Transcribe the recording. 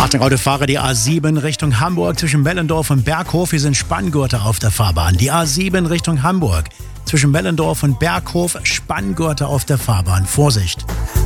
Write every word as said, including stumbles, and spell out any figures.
Achtung, Autofahrer, die A sieben Richtung Hamburg zwischen Mellendorf und Berghof. Hier sind Spanngurte auf der Fahrbahn. Die A sieben Richtung Hamburg zwischen Mellendorf und Berghof, Spanngurte auf der Fahrbahn. Vorsicht!